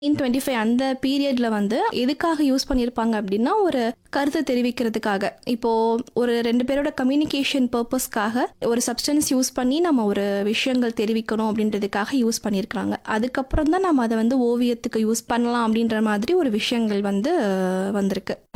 1925 அந்த பீரியட்ல வந்து எதுக்காக யூஸ் பண்ணியிருப்பாங்க அப்படின்னா, ஒரு கருத்து தெரிவிக்கிறதுக்காக. இப்போ ஒரு 2 பேரோட கம்யூனிகேஷன் பர்ப்பஸ்க்காக ஒரு சப்ஸ்டன்ஸ் யூஸ் பண்ணி நம்ம ஒரு விஷயங்கள் தெரிவிக்கணும் அப்படின்றதுக்காக யூஸ் பண்ணியிருக்கிறாங்க. அதுக்கப்புறம் தான் நம்ம அத வந்து ஓவியத்துக்கு யூஸ் பண்ணலாம் அப்படின்ற மாதிரி ஒரு விஷயங்கள் வந்து வந்திருக்கு.